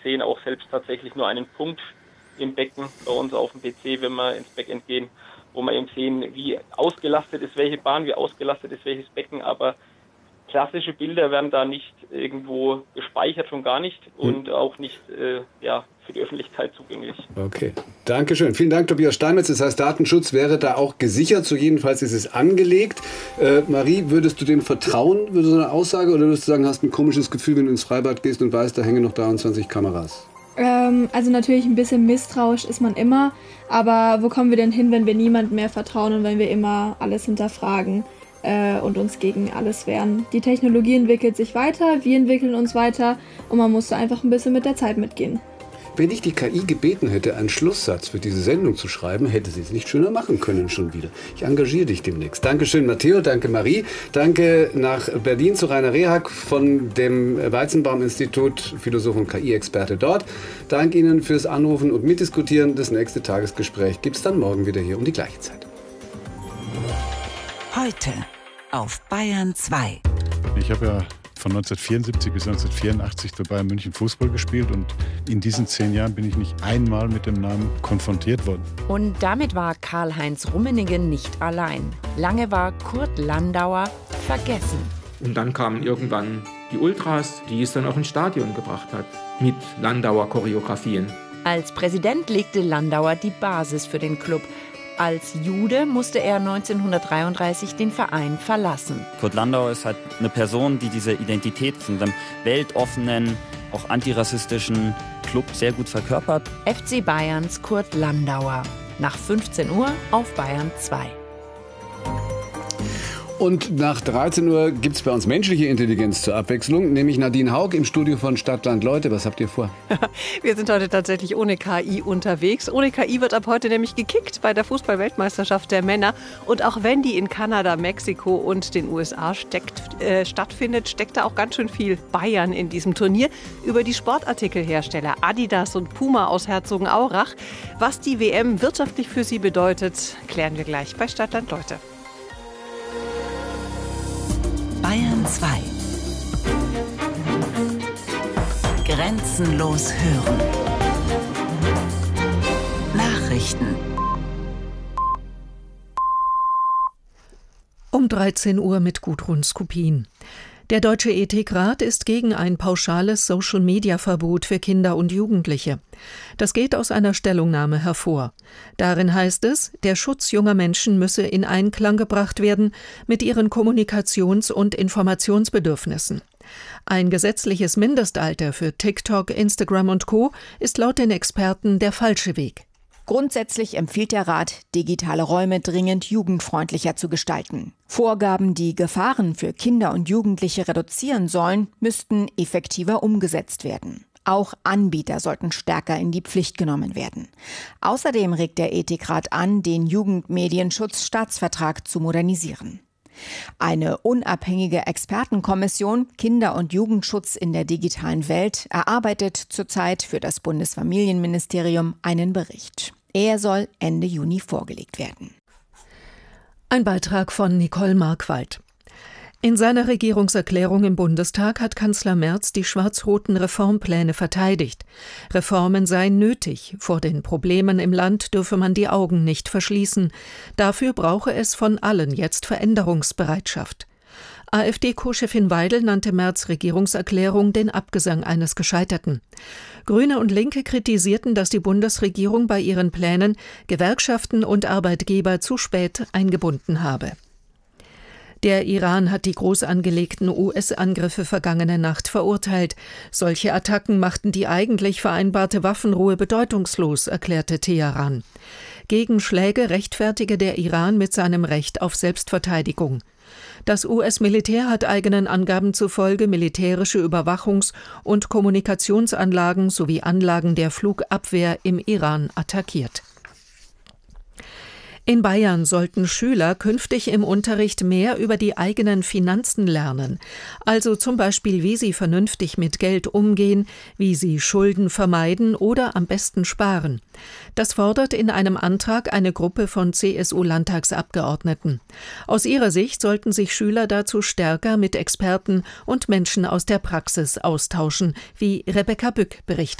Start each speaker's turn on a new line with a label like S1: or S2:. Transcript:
S1: sehen auch selbst tatsächlich nur einen Punkt im Becken bei uns auf dem PC, wenn wir ins Backend gehen, wo wir eben sehen, wie ausgelastet ist welche Bahn, wie ausgelastet ist welches Becken, aber klassische Bilder werden da nicht irgendwo gespeichert, schon gar nicht und auch nicht für die Öffentlichkeit zugänglich.
S2: Okay, Dankeschön. Vielen Dank, Tobias Steinmetz. Das heißt, Datenschutz wäre da auch gesichert, so jedenfalls ist es angelegt. Marie, würdest du dem vertrauen, würde so eine Aussage, oder würdest du sagen, hast ein komisches Gefühl, wenn du ins Freibad gehst und weißt, da hängen noch 23 Kameras?
S3: Also natürlich ein bisschen misstrauisch ist man immer, aber wo kommen wir denn hin, wenn wir niemandem mehr vertrauen und wenn wir immer alles hinterfragen und uns gegen alles wehren? Die Technologie entwickelt sich weiter, wir entwickeln uns weiter und man muss da einfach ein bisschen mit der Zeit mitgehen.
S2: Wenn ich die KI gebeten hätte, einen Schlusssatz für diese Sendung zu schreiben, hätte sie es nicht schöner machen können schon wieder. Ich engagiere dich demnächst. Dankeschön, Matteo, danke Marie. Danke nach Berlin zu Rainer Rehhack von dem Weizenbaum-Institut, Philosoph und KI-Experte dort. Danke Ihnen fürs Anrufen und Mitdiskutieren. Das nächste Tagesgespräch gibt es dann morgen wieder hier um die gleiche Zeit.
S4: Heute auf Bayern 2.
S5: Ich habe ja von 1974 bis 1984 für Bayern München Fußball gespielt und in diesen 10 Jahren bin ich nicht einmal mit dem Namen konfrontiert worden.
S6: Und damit war Karl-Heinz Rummenigge nicht allein. Lange war Kurt Landauer vergessen.
S7: Und dann kamen irgendwann die Ultras, die es dann auch ins Stadion gebracht hat, mit Landauer Choreografien.
S6: Als Präsident legte Landauer die Basis für den Club. Als Jude musste er 1933 den Verein verlassen.
S8: Kurt Landauer ist halt eine Person, die diese Identität von einem weltoffenen, auch antirassistischen Club sehr gut verkörpert.
S6: FC Bayerns Kurt Landauer. Nach 15 Uhr auf Bayern 2.
S2: Und nach 13 Uhr gibt es bei uns menschliche Intelligenz zur Abwechslung, nämlich Nadine Haug im Studio von Stadtland. Leute, was habt ihr vor?
S9: Wir sind heute tatsächlich ohne KI unterwegs. Ohne KI wird ab heute nämlich gekickt bei der Fußball-Weltmeisterschaft der Männer. Und auch wenn die in Kanada, Mexiko und den USA stattfindet, steckt da auch ganz schön viel Bayern in diesem Turnier. Über die Sportartikelhersteller Adidas und Puma aus Herzogenaurach. Was die WM wirtschaftlich für sie bedeutet, klären wir gleich bei Stadtland. Leute.
S4: Bayern 2. Grenzenlos hören. Nachrichten.
S10: Um 13 Uhr mit Gudrun Skupin. Der Deutsche Ethikrat ist gegen ein pauschales Social-Media-Verbot für Kinder und Jugendliche. Das geht aus einer Stellungnahme hervor. Darin heißt es, der Schutz junger Menschen müsse in Einklang gebracht werden mit ihren Kommunikations- und Informationsbedürfnissen. Ein gesetzliches Mindestalter für TikTok, Instagram und Co. ist laut den Experten der falsche Weg.
S11: Grundsätzlich empfiehlt der Rat, digitale Räume dringend jugendfreundlicher zu gestalten. Vorgaben, die Gefahren für Kinder und Jugendliche reduzieren sollen, müssten effektiver umgesetzt werden. Auch Anbieter sollten stärker in die Pflicht genommen werden. Außerdem regt der Ethikrat an, den Jugendmedienschutzstaatsvertrag zu modernisieren. Eine unabhängige Expertenkommission Kinder- und Jugendschutz in der digitalen Welt erarbeitet zurzeit für das Bundesfamilienministerium einen Bericht. Er soll Ende Juni vorgelegt werden.
S10: Ein Beitrag von Nicole Markwald. In seiner Regierungserklärung im Bundestag hat Kanzler Merz die schwarz-roten Reformpläne verteidigt. Reformen seien nötig. Vor den Problemen im Land dürfe man die Augen nicht verschließen. Dafür brauche es von allen jetzt Veränderungsbereitschaft. AfD-Co-Chefin Weidel nannte Merz' Regierungserklärung den Abgesang eines Gescheiterten. Grüne und Linke kritisierten, dass die Bundesregierung bei ihren Plänen Gewerkschaften und Arbeitgeber zu spät eingebunden habe. Der Iran hat die groß angelegten US-Angriffe vergangene Nacht verurteilt. Solche Attacken machten die eigentlich vereinbarte Waffenruhe bedeutungslos, erklärte Teheran. Gegenschläge rechtfertige der Iran mit seinem Recht auf Selbstverteidigung. Das US-Militär hat eigenen Angaben zufolge militärische Überwachungs- und Kommunikationsanlagen sowie Anlagen der Flugabwehr im Iran attackiert. In Bayern sollten Schüler künftig im Unterricht mehr über die eigenen Finanzen lernen. Also zum Beispiel, wie sie vernünftig mit Geld umgehen, wie sie Schulden vermeiden oder am besten sparen. Das fordert in einem Antrag eine Gruppe von CSU-Landtagsabgeordneten. Aus ihrer Sicht sollten sich Schüler dazu stärker mit Experten und Menschen aus der Praxis austauschen, wie Rebecca Bück berichtet.